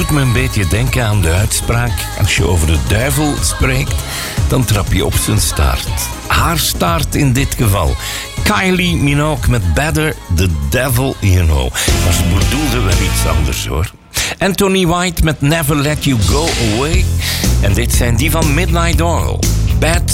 doet me een beetje denken aan de uitspraak: als je over de duivel spreekt, dan trap je op zijn staart. Haar staart in dit geval. Kylie Minogue met Better the Devil You Know. Maar ze bedoelde wel iets anders, hoor. Anthony White met Never Let You Go Away. En dit zijn die van Midnight Oil. Bad